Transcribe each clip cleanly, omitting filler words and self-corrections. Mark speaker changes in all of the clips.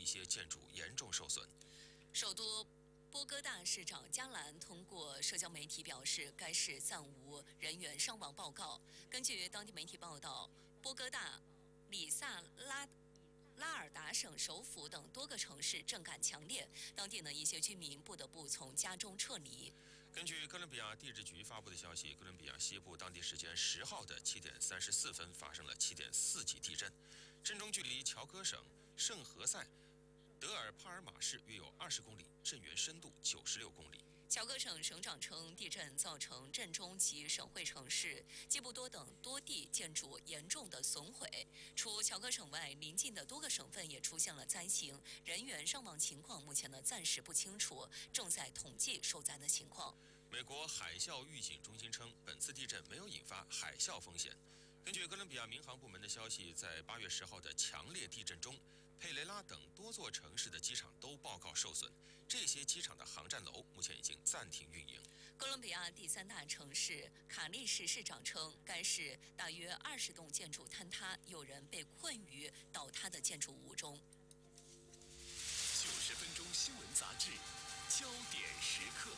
Speaker 1: 些建筑严重受损。
Speaker 2: 首都波哥大市长加兰通过社交媒体表示，该市暂无人员伤亡报告。根据当地媒体报道，波哥大、里萨拉尔达省首府等多个城市震感强烈，当地一些居民不得不从家中撤离。
Speaker 1: 根据哥伦比亚地质局发布的消息，哥伦比亚西部当地时间10号的7点34分发生了7.4级地震，震中距离乔戈省圣何塞德尔帕尔马市约有20公里，震源深度96公里。
Speaker 2: 乔戈省省长称，地震造成震中及省会城市基布多等多地建筑严重的损毁。除乔戈省外，邻近的多个省份也出现了灾情，人员伤亡情况目前暂时不清楚，正在统计受灾的情况。
Speaker 1: 美国海啸预警中心称，本次地震没有引发海啸风险。根据哥伦比亚民航部门的消息，在8月10号的强烈地震中，佩雷拉等多座城市的机场都报告受损，这些机场的航站楼目前已经暂停运营。
Speaker 2: 哥伦比亚第3大城市卡利市市长称，该市大约20栋建筑坍塌，有人被困于倒塌的建筑物中。
Speaker 3: 90分钟新闻杂志，焦点时刻。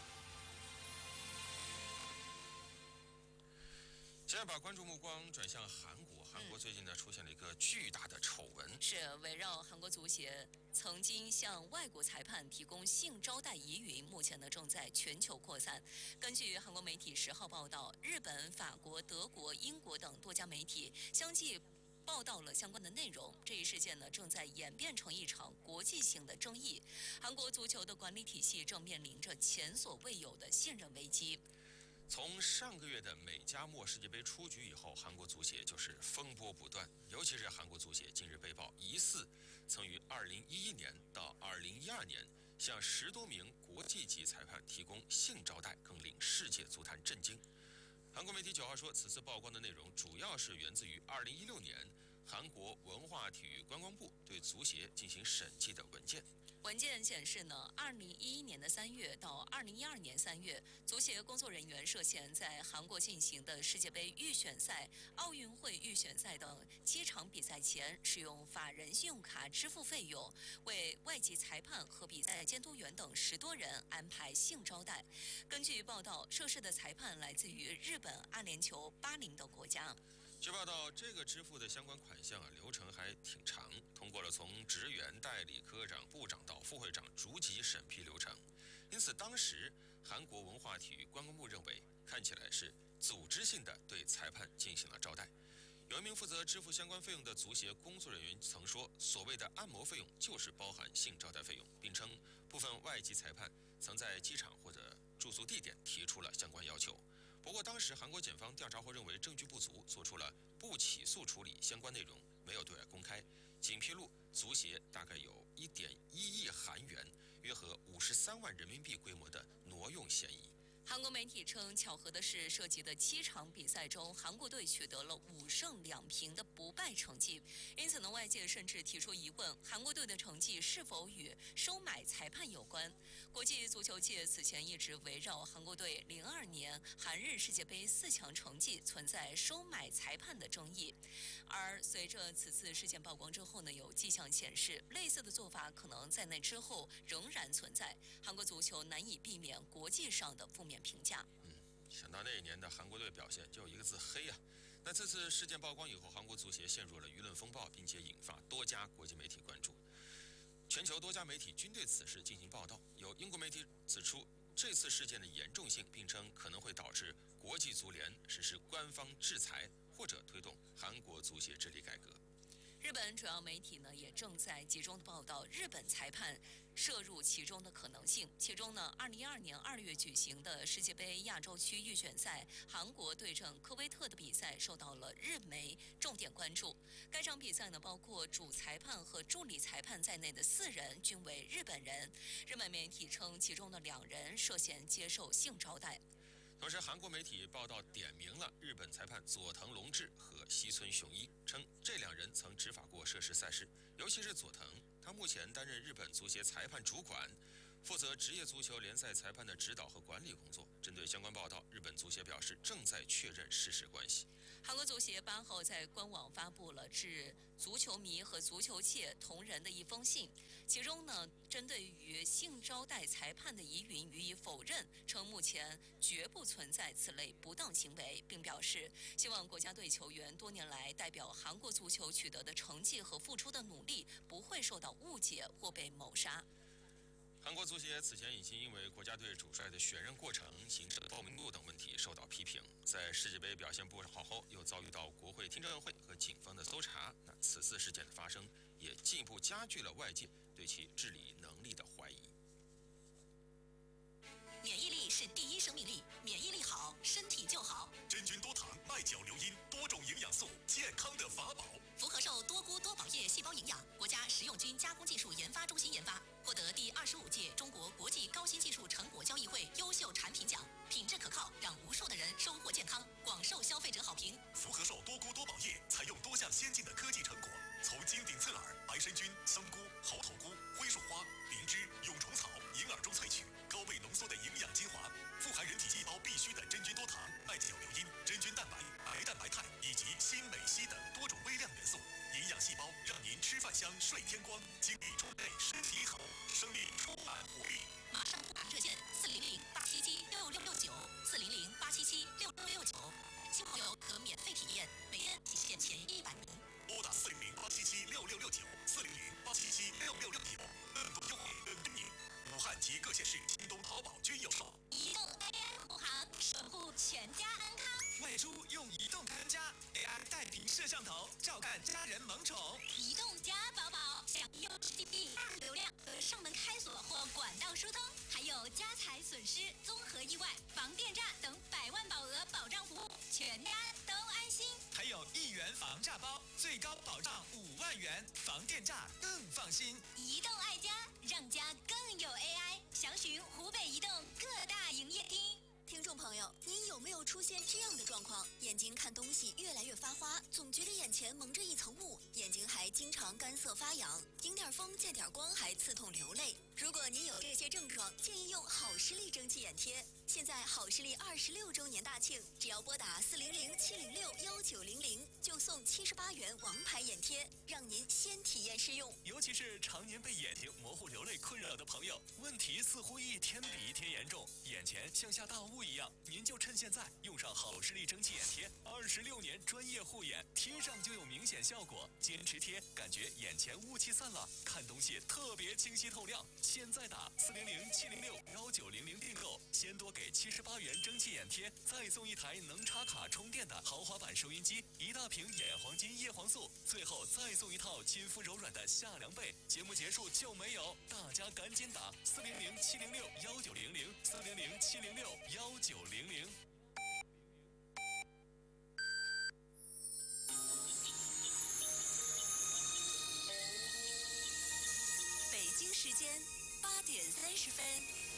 Speaker 1: 现在把关注目光转向韩国，韩国最近出现了一个巨大的丑闻，
Speaker 2: 是围绕韩国足协曾经向外国裁判提供性招待疑云，目前正在全球扩散。根据韩国媒体10号报道，日本、法国、德国、英国等多家媒体相继报道了相关的内容。这一事件正在演变成一场国际性的争议，韩国足球的管理体系正面临着前所未有的信任危机。
Speaker 1: 从上个月的美加墨世界杯出局以后，韩国足协就是风波不断。尤其是韩国足协近日被曝疑似曾于2011年到2012年向10多名国际级裁判提供性招待，更令世界足坛震惊。韩国媒体9号说，此次曝光的内容主要是源自于2016年韩国文化体育观光部对足协进行审计的文件。
Speaker 2: 文件显示，2011年3月到2012年3月，足协工作人员涉嫌在韩国进行的世界杯预选赛、奥运会预选赛等7场比赛前，使用法人信用卡支付费用，为外籍裁判和比赛监督员等10多人安排性招待。根据报道，涉事的裁判来自于日本、阿联酋、巴林等国家。
Speaker 1: 据报道，这个支付的相关款项流程还挺长，通过了从职员、代理、科长、部长到副会长逐级审批流程。因此，当时韩国文化体育观光部认为，看起来是组织性的对裁判进行了招待。有一名负责支付相关费用的足协工作人员曾说，所谓的按摩费用就是包含性招待费用，并称部分外籍裁判曾在机场或者住宿地点提出了相关要求。不过，当时韩国检方调查后认为证据不足，做出了不起诉处理，相关内容没有对外公开，仅披露足协大概有1.1亿韩元，约合53万人民币规模的挪用嫌疑。
Speaker 2: 韩国媒体称，巧合的是，涉及的7场比赛中，韩国队取得了5胜2平的不败成绩。因此外界甚至提出疑问，韩国队的成绩是否与收买裁判有关？国际足球界此前一直围绕韩国队02年韩日世界杯4强成绩存在收买裁判的争议。而随着此次事件曝光之后有迹象显示，类似的做法可能在那之后仍然存在。韩国足球难以避免国际上的负面评价。
Speaker 1: 想到那一年的韩国队表现，就一个字黑啊。那这次事件曝光以后，韩国足协陷入了舆论风暴，并且引发多家国际媒体关注。全球多家媒体均对此事进行报道。有英国媒体指出这次事件的严重性，并称可能会导致国际足联实施官方制裁，或者推动韩国足协治理改革。
Speaker 2: 日本主要媒体也正在集中的报道日本裁判涉入其中的可能性。其中2012年2月举行的世界杯亚洲区预选赛，韩国对阵科威特的比赛受到了日媒重点关注。该场比赛包括主裁判和助理裁判在内的4人均为日本人。日本媒体称，其中的2人涉嫌接受性招待。
Speaker 1: 同时，韩国媒体报道点名了日本裁判佐藤龙志和西村雄一，称这2人曾执法过涉事赛事，尤其是佐藤，他目前担任日本足协裁判主管，负责职业足球联赛裁判的指导和管理工作。针对相关报道，日本足协表示正在确认事实关系。
Speaker 2: 韩国足协8号在官网发布了致足球迷和足球界同仁的一封信， 其中呢，针对于性招待裁判的疑云予以否认，称目前绝不存在此类不当行为，并表示希望国家队球员多年来代表韩国足球取得的成绩和付出的努力不会受到误解或被谋杀。
Speaker 1: 韩国足协此前已经因为国家队主帅的选任过程、行事的透明度等问题受到批评，在世界杯表现不好后，又遭遇到国会听证会和警方的搜查。那此次事件的发生，也进一步加剧了外界对其治理能力的怀疑。
Speaker 4: 免疫力是第一生命力，免疫力好，身体就好。
Speaker 3: 真菌多糖麦角硫因多种营养素，健康的法宝。
Speaker 4: 福和寿多菇多宝叶细胞营养，国家食用菌加工技术研发中心研发，获得第25届中国国际高新技术成果交易会优秀产品奖，品质可靠，让无数的人收获健康，广受消费者好评。
Speaker 3: 福和寿多菇多宝叶采用多项先进的科技成果，从金顶刺耳、白参菌、香菇、猴头菇、灰树花、灵芝、蛹虫草、银耳中萃取高倍浓缩的营养精华，富含人体细胞必需的真菌多糖、麦角硫因、真菌蛋白、白蛋白肽以及锌、镁、硒等多种微量元素，营养细胞让您吃饭香、睡天光，精力充沛，身体好，生命充满活力。
Speaker 4: 马上拨打热线400-877-6669，400-877-6669，新朋友可免费体验，每天仅限前100名。
Speaker 3: 拨打400-877-6669，400-877-6669，更多优惠等着你。武汉及各县市京东、淘宝均有售。
Speaker 4: 移动 AI 护航，守护全家安康。
Speaker 5: 外出用移动看家 ，AI 带屏摄像头，照看家人萌宠。
Speaker 4: 移动家宝宝享优质 GP2流量和上门开锁或管道疏通，还有家财损失、综合意外、防电诈等100万保额保障服务，全家都安心。
Speaker 5: 还有1元防诈包，最高保障5万元，防电诈更放心。
Speaker 4: 移动爱家，让家更有 AI。详询湖北移动各大营业厅。听众朋友，您有没有出现这样的状况？眼睛看东西越来越发花，总觉得眼前蒙着一层雾，眼睛还经常干涩发痒，迎点风见点光还刺痛流泪。如果您有这些症状，建议用好视力蒸汽眼贴。现在好视力26周年大庆，只要拨打400-706-1900，就送78元王牌眼贴，让您先体验试用。
Speaker 5: 尤其是常年被眼睛模糊流泪困扰的朋友，问题似乎一天比一天严重，眼前像下大雾一样，您就趁现在用上好视力蒸汽眼贴，26年专业护眼，贴上就有明显效果，坚持贴，感觉眼前雾气散了，看东西特别清晰透亮。现在打400-706-1900订购，先多给78元蒸汽眼贴，再送一台能插卡充电的豪华版收音机，1大瓶眼黄金叶黄素，最后再送一套亲肤柔软的夏凉被。节目结束就没有，大家赶紧打400-706-1900，400-706-1900。
Speaker 4: 北京时间8点30分。